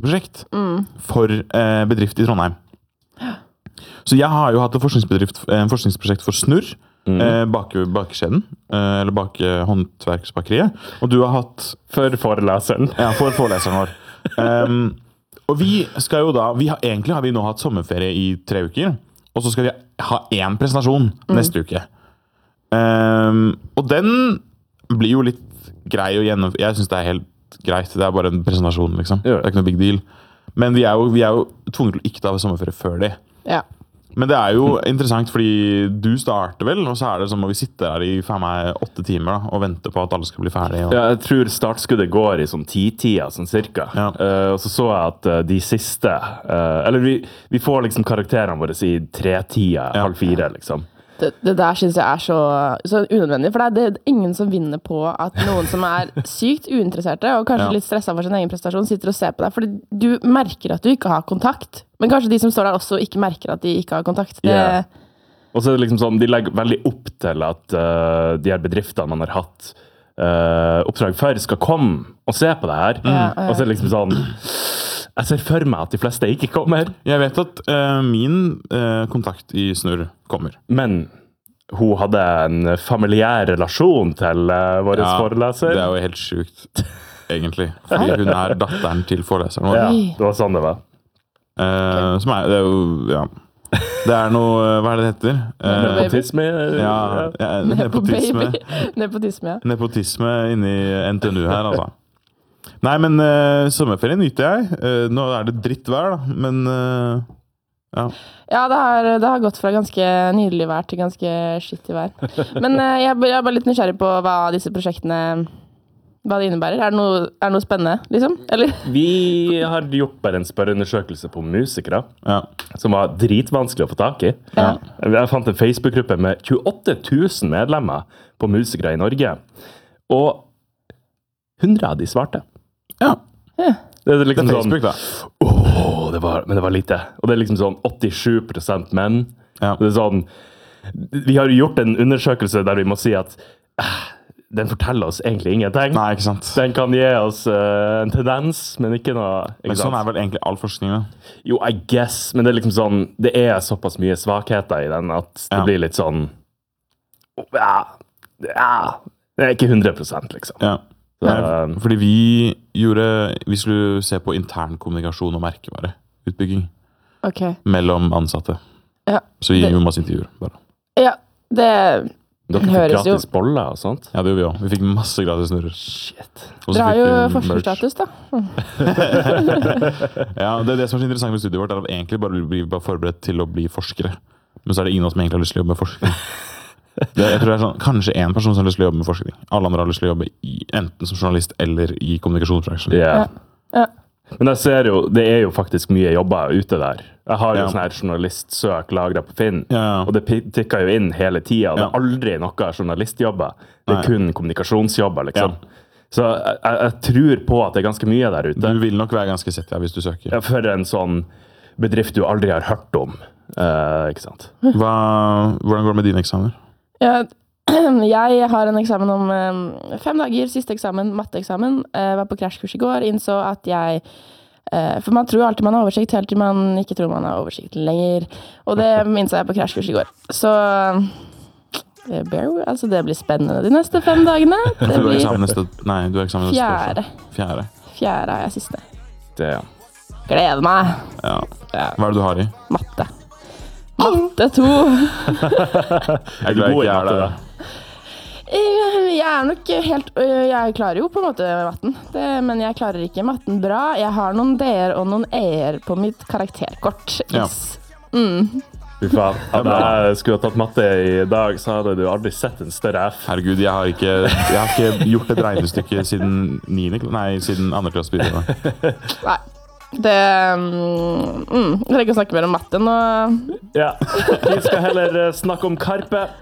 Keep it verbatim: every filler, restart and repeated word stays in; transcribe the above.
forskningsprosjekt mm. for eh, bedrift i Trondheim. Så jeg har jo hatt et forskningsbedrift, en forskningsprosjekt for Snurr, mm. eh, bak, bakeskjeden, eh, eller bak eh, håndverksbakeriet. Og du har hatt... For foreleseren. Ja, for foreleseren vår. um, og vi skal jo da, vi har, egentlig har vi nå hatt sommerferie i tre uker, og så skal vi ha en presentasjon mm. neste uke. Um, og den blir jo litt grei å gjennomføre. Jeg synes det er helt greit, det er bare en presentasjon, liksom. Det er ikke noe big deal. Men vi er jo, vi er jo tvunget til å ikke ta sommerferie før det. Ja. Men det er jo interessant, fordi du starter vel, og så er det som å vi sitter her i faen meg åtte timer da, og venter på at alle skal bli ferdige. Og... Ja, jeg tror startskuddet går i sånn ti-tida, sånn cirka. Ja. Uh, og så så jeg at uh, de siste, uh, eller vi, vi får liksom karakterene våre i tre-tida, ja. halv fire, liksom. Det, det der synes jeg er så, så unødvendig, for det er, det er ingen som vinner på at noen som er sykt uinteresserte, og kanskje ja. litt stresset for sin egen prestasjon, sitter og ser på deg, fordi du merker at du ikke har kontakt. Men kanskje de som står der også ikke merker at de ikke har kontakt. Det... Yeah. Og så er det liksom sånn, de legger veldig opp til at uh, de her bedriftene man har hatt uh, oppdrag for skal komme og se på det her. Mm. Ja, ja. Og så er det liksom sånn, jeg ser for meg at de fleste ikke kommer. Jeg vet at uh, min uh, kontakt i Snurr kommer. Men hun hadde en familiær relasjon til uh, våre ja, foreleser. Det er jo helt sykt, egentlig. Fordi hun er datteren til foreleseren. Ja, det var sånn det var. Uh, som er, det er jo, ja det er noe, hva er det det heter? Uh, nepotisme ja, ja, nepotisme nepotisme, ja. Nepotisme inni N T N U her, altså. Nei, men uh, sommerferien nyter jeg. Uh, nå er det drittvær, da, men uh, ja. Ja, det har, det har gått fra ganske nydelig vær til ganske skittig vær. Men uh, jeg, jeg er bare litt nysgjerrig på hva disse prosjektene hva det innebærer. Er det noe, er det noe spennende, liksom? Eller? Vi har gjort bare en spørreundersøkelse på musikere, ja. som var dritvanskelig å få tak i. Ja. Jeg fant en Facebook-gruppe med tjueåtte tusen medlemmer på musikere i Norge, og hundre av de svarte. Ja. ja. Det er liksom det er Facebook, da. Sånn, åh, det var, men det var lite. Og det er liksom sånn åttisju prosent menn. Ja. Det er sånn, vi har gjort en undersøkelse der vi må si at eh, den forteller oss egentlig ingenting. Nei, ikke sant. Den kan gi oss uh, en tendens, men ikke noe... Ikke men sånn er vel egentlig all forskning, da? Jo, I guess, men det er liksom sånn, det er såpass mye svakheter i den at det ja. blir litt sånn... Ja, ja, det er ikke hundre prosent, liksom. Ja, så, Nei, fordi vi gjorde... Vi skulle se på intern kommunikasjon og merkevareutbygging. Ok. Mellom ansatte. Ja. Så vi det... gjorde masse intervjuer, bare. Ja, det... Dere fikk gratis boller og sånt? Ja, det gjorde vi også. Vi fikk masse gratis snurrer. Shit. Dere har jo forskerstatus, da. Ja, det er det som er så interessant med studiet vårt, er at vi egentlig bare blir bare forberedt til å bli forskere. Men så er det ingen av oss som egentlig har lyst til å jobbe med forskning. Det, jeg tror det er sånn, kanskje en person som har lyst til å jobbe med forskning. Alle andre har lyst til å jobbe i, enten som journalist eller i kommunikasjonsbransjen. Yeah. Ja. Ja. Men jeg ser jo, det er jo faktisk mye jobber ute der. Jeg har jo ja. sånn her journalistsøk lagret på Finn, ja, ja. og det tikker jo inn hele tiden. Det er aldri noe journalistjobber. Det er Nei. kun kommunikasjonsjobber, liksom. Ja. Så jeg, jeg tror på at det er ganske mye der ute. Du vil nok være ganske sett, ja, hvis du søker. Ja, for en sånn bedrift du aldri har hørt om. Uh, ikke sant? Hva, hvordan går det med dine eksamener? Ja, jeg har en eksamen om um, fem dager, siste eksamen, matteeksamen. Jeg var på krasjkurs i går, innså at jeg uh, for man tror alltid man har oversikt, helt til man ikke tror man har oversikt lenger. Og det innså jeg på krasjkurs i går. Så uh, bear, altså det blir spennende de neste fem dagene. Det du blir eksamen neste, nei, du har eksamen neste fjerde. Fjerde. Fjerde er jeg siste. Det, ja. Gleder meg. Ja. Hva er det du har i? Matte. Matte to. Jeg er glad ikke jeg er det. Jeg er nok helt... Jeg klarer jo på en måte matten, det, men jeg klarer ikke matten bra. Jeg har noen D-er og noen E-er på mitt karakterkort. Ja. Mm. Fy faen. Hadde jeg skulle ha tatt matte i dag, så hadde du aldri sett en større F. Herregud, jeg har ikke, jeg har ikke gjort et regnestykke siden niende, nei, siden andre klasse begynte. Nei. Det mm, Jeg trenger ikke å snakke mer om matte nå. Ja, vi skal heller snakke om Karpe.